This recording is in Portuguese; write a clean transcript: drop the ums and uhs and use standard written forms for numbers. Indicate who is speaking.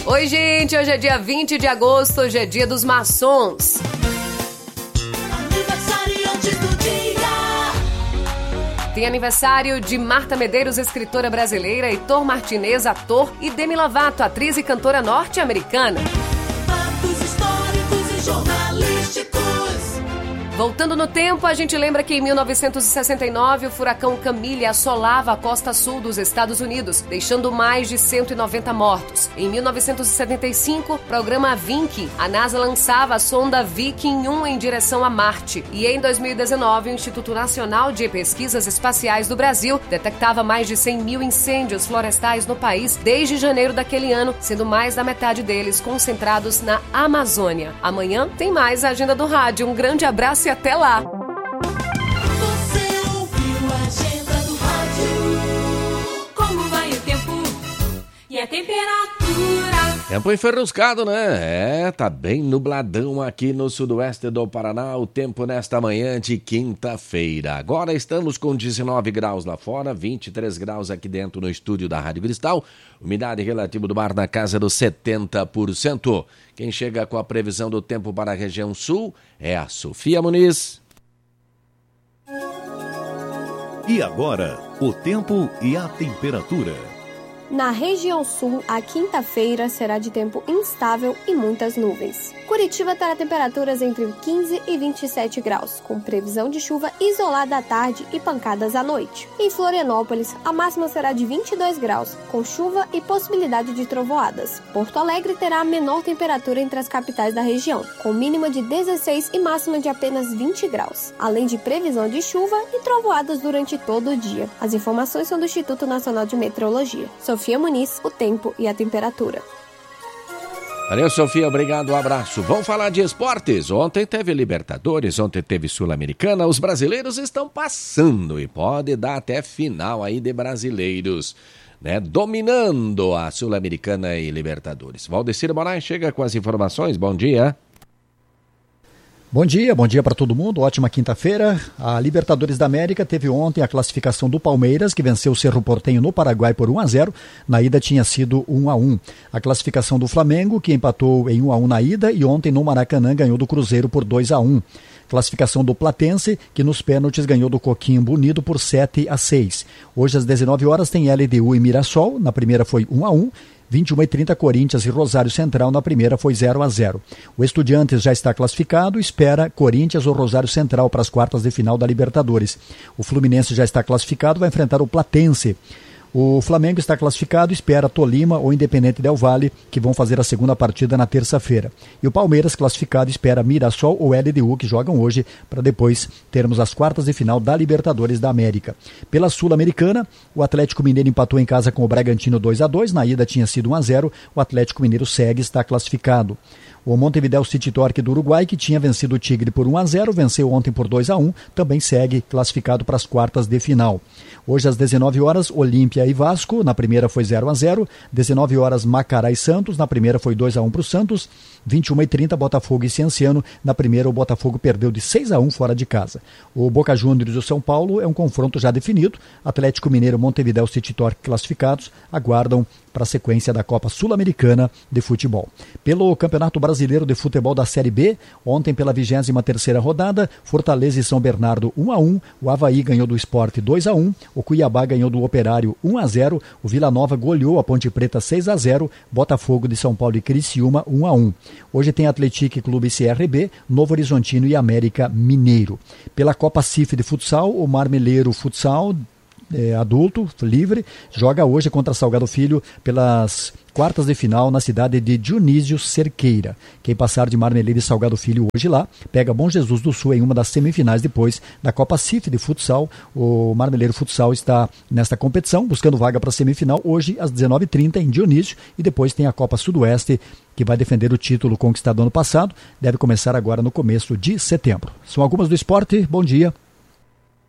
Speaker 1: Oi, gente, hoje é dia 20 de agosto, hoje é dia dos maçons.
Speaker 2: Aniversariantes do dia.
Speaker 1: Tem aniversário de Marta Medeiros, escritora brasileira, Heitor Martinez, ator, e Demi Lovato, atriz e cantora norte-americana.
Speaker 2: Fatos históricos e jornalísticos.
Speaker 1: Voltando no tempo, a gente lembra que em 1969 o furacão Camille assolava a costa sul dos Estados Unidos, deixando mais de 190 mortos. Em 1975, o programa Viking, a NASA lançava a sonda Viking 1 em direção a Marte. E em 2019, o Instituto Nacional de Pesquisas Espaciais do Brasil detectava mais de 100 mil incêndios florestais no país desde janeiro daquele ano, sendo mais da metade deles concentrados na Amazônia. Amanhã tem mais Agenda do Rádio. Um grande abraço e até lá!
Speaker 2: Você ouviu a Agenda do Rádio? Como vai o tempo e a temperatura?
Speaker 3: Tempo enferruscado, né? Tá bem nubladão aqui no sudoeste do Paraná, o tempo nesta manhã de quinta-feira. Agora estamos com 19 graus lá fora, 23 graus aqui dentro no estúdio da Rádio Cristal. Umidade relativa do ar na casa dos 70%. Quem chega com a previsão do tempo para a região sul é a Sofia Muniz.
Speaker 4: E agora, o tempo e a temperatura.
Speaker 5: Na região sul, a quinta-feira será de tempo instável e muitas nuvens. Curitiba terá temperaturas entre 15 e 27 graus, com previsão de chuva isolada à tarde e pancadas à noite. Em Florianópolis, a máxima será de 22 graus, com chuva e possibilidade de trovoadas. Porto Alegre terá a menor temperatura entre as capitais da região, com mínima de 16 e máxima de apenas 20 graus, além de previsão de chuva e trovoadas durante todo o dia. As informações são do Instituto Nacional de Meteorologia. Sofia Muniz, o tempo e a temperatura.
Speaker 3: Valeu, Sofia, obrigado, um abraço. Vamos falar de esportes. Ontem teve Libertadores, ontem teve Sul-Americana. Os brasileiros estão passando e pode dar até final aí de brasileiros, né? Dominando a Sul-Americana e Libertadores. Valdecir Moraes chega com as informações. Bom dia.
Speaker 6: Bom dia para todo mundo, ótima quinta-feira. A Libertadores da América teve ontem a classificação do Palmeiras, que venceu o Cerro Porteño no Paraguai por 1-0, na ida tinha sido 1-1. A classificação do Flamengo, que empatou em 1-1 na ida e ontem no Maracanã ganhou do Cruzeiro por 2-1. Classificação do Platense, que nos pênaltis ganhou do Coquimbo Unido por 7-6. Hoje às 19 horas tem LDU e Mirassol, na primeira foi 1-1. 21h30, Corinthians e Rosário Central, na primeira foi 0-0. O Estudiantes já está classificado, espera Corinthians ou Rosário Central para as quartas de final da Libertadores. O Fluminense já está classificado, vai enfrentar o Platense. O Flamengo está classificado, espera Tolima ou Independente Del Valle, que vão fazer a segunda partida na terça-feira. E o Palmeiras, classificado, espera Mirassol ou LDU, que jogam hoje, para depois termos as quartas de final da Libertadores da América. Pela Sul-Americana, o Atlético Mineiro empatou em casa com o Bragantino 2-2, na ida tinha sido 1-0, o Atlético Mineiro segue, está classificado. O Montevideo City Torque do Uruguai, que tinha vencido o Tigre por 1-0, venceu ontem por 2-1, também segue classificado para as quartas de final. Hoje às 19 horas, Olímpia e Vasco, na primeira foi 0-0, 19 horas Macará e Santos, na primeira foi 2-1 para o Santos, 21h30 Botafogo e Cienciano, na primeira o Botafogo perdeu de 6-1 fora de casa. O Boca Juniors e o São Paulo é um confronto já definido, Atlético Mineiro, Montevideo City Torque classificados, aguardam para a sequência da Copa Sul-Americana de Futebol. Pelo Campeonato Brasileiro de Futebol da Série B, ontem pela 23ª rodada, Fortaleza e São Bernardo 1-1, o Avaí ganhou do Sport 2-1, o Cuiabá ganhou do Operário 1-0, o Vila Nova goleou a Ponte Preta 6-0, Botafogo de São Paulo e Criciúma 1-1. Hoje tem Atlético Clube CRB, Novo Horizontino e América Mineiro. Pela Copa CIF de Futsal, o Marmeleiro Futsal adulto, livre, joga hoje contra Salgado Filho pelas quartas de final na cidade de Dionísio Cerqueira. Quem passar de Marmeleiro e Salgado Filho hoje lá, pega Bom Jesus do Sul em uma das semifinais depois da Copa CIF de Futsal. O Marmeleiro Futsal está nesta competição, buscando vaga para a semifinal, hoje às 19h30 em Dionísio, e depois tem a Copa Sudoeste, que vai defender o título conquistado ano passado, deve começar agora no começo de setembro. São algumas do esporte, bom dia.